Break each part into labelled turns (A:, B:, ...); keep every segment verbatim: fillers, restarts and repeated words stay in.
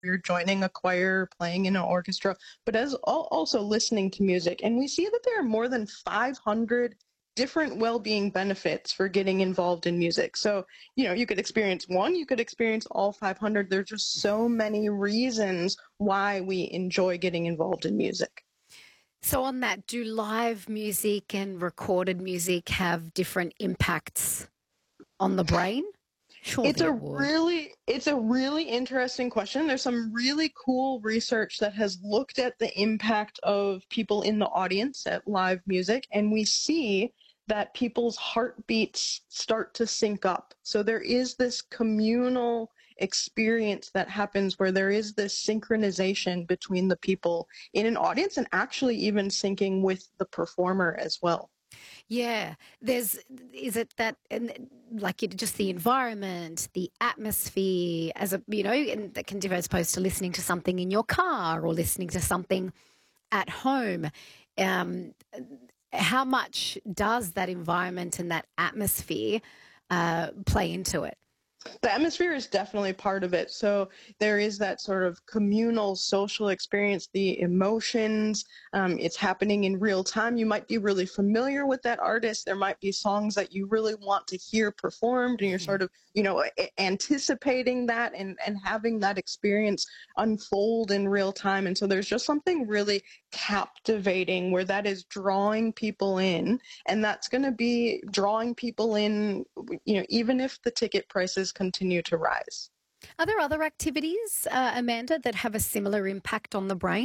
A: you're joining a choir, playing in an orchestra, but as al- also listening to music. And we see that there are more than five hundred different well-being benefits for getting involved in music. So, you know, you could experience one, you could experience all five hundred. There's just so many reasons why we enjoy getting involved in music.
B: So on that, do live music and recorded music have different impacts on the brain?
A: It's
B: Surely
A: a
B: it would.
A: really it's a really interesting question. There's some really cool research that has looked at the impact of people in the audience at live music, and we see that people's heartbeats start to sync up. So there is this communal experience that happens where there is this synchronization between the people in an audience and actually even syncing with the performer as well.
B: Yeah, there's is it that and like it, just the environment, the atmosphere, as a you know, and that can differ as opposed to listening to something in your car or listening to something at home. Um, how much does that environment and that atmosphere uh, play into it?
A: The atmosphere is definitely part of it. So there is that sort of communal social experience, the emotions. Um, it's happening in real time. You might be really familiar with that artist. There might be songs that you really want to hear performed, and you're
B: Mhm.
A: sort of, you know, a- anticipating that and, and having that experience unfold in real time. And so there's just something really captivating where that is drawing people in, and that's going to be drawing people in, you know, even if the ticket prices continue to rise.
B: Are there other activities, uh, Amanda, that have a similar impact on the brain?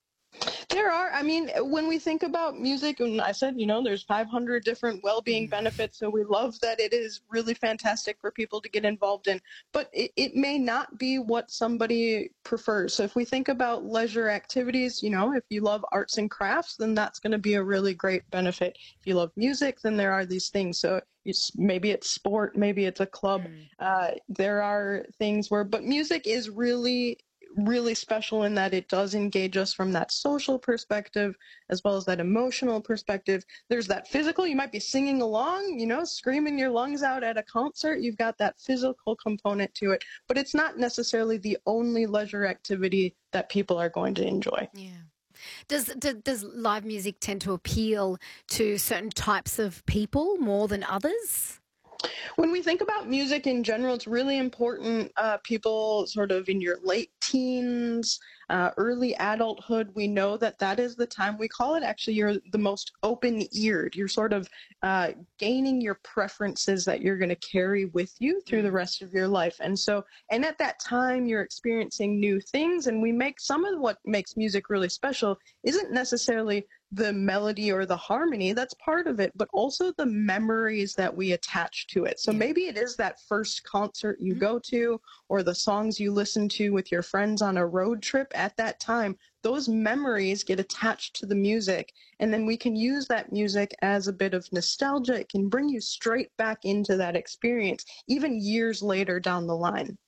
A: There are, I mean, when we think about music, and I said, you know, there's five hundred different well-being
B: Mhm.
A: benefits, so we love that it is really fantastic for people to get involved in, but it, it may not be what somebody prefers. So if we think about leisure activities, you know, if you love arts and crafts, then that's going to be a really great benefit. If you love music, then there are these things. So it's, maybe it's sport, maybe it's a club.
B: Mm.
A: Uh, there are things where, but music is really really special in that it does engage us from that social perspective as well as that emotional perspective. There's that physical, you might be singing along, you know, screaming your lungs out at a concert. You've got that physical component to it, but it's not necessarily the only leisure activity that people are going to enjoy.
B: Yeah. Does, does does live music tend to appeal to certain types of people more than others?
A: When we think about music in general, it's really important. Uh, people sort of in your late teens, uh, early adulthood, we know that that is the time we call it. Actually, you're the most open-eared. You're sort of uh, gaining your preferences that you're going to carry with you through the
B: Mm.
A: rest of your life. And so, and at that time, you're experiencing new things. And we make some of what makes music really special isn't necessarily the melody or the harmony, that's part of it, but also the memories that we attach to it. So
B: Yeah.
A: maybe it is that first concert you
B: Mhm.
A: go to or the songs you listen to with your friends on a road trip at that time. Those memories get attached to the music, and then we can use that music as a bit of nostalgia. It can bring you straight back into that experience, even years later down the line.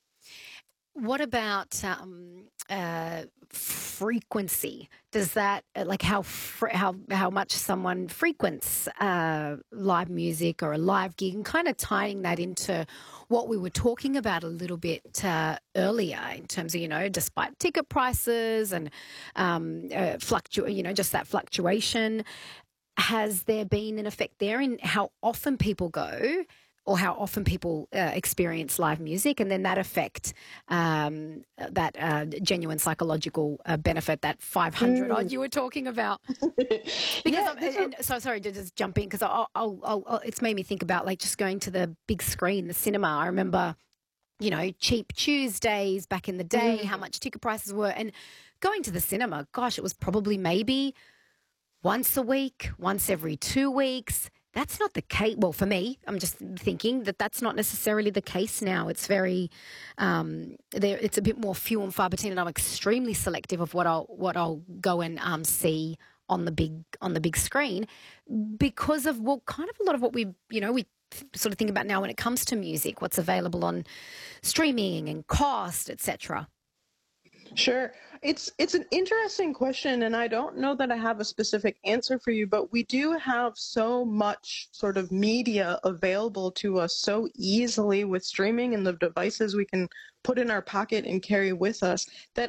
B: What about um, uh, frequency? Does that uh, like how fre- how how much someone frequents uh, live music or a live gig, and kind of tying that into what we were talking about a little bit uh, earlier in terms of you know, despite ticket prices and um, uh, fluctu- you know, just that fluctuation, has there been an effect there in how often people go? Or how often people uh, experience live music, and then that effect, um, that uh, genuine psychological uh, benefit, that five hundred odd
A: Mm.
B: you were talking about. Because
A: Yeah,
B: I'm,
A: that's
B: and,
A: a
B: and so sorry to just jump in because I'll, I'll, I'll, I'll, it's made me think about like just going to the big screen, the cinema. I remember, you know, cheap Tuesdays back in the day, how
A: mm.
B: much ticket prices were, and going to the cinema. Gosh, it was probably maybe once a week, once every two weeks. That's not the case. Well, for me, I'm just thinking that that's not necessarily the case now. It's very, um, there. It's a bit more few and far between, and I'm extremely selective of what I'll what I'll go and um, see on the big on the big screen because of well, kind of a lot of what we you know we sort of think about now when it comes to music, what's available on streaming and cost, et cetera.
A: Sure. It's it's an interesting question, and I don't know that I have a specific answer for you, but we do have so much sort of media available to us so easily with streaming and the devices we can put in our pocket and carry with us that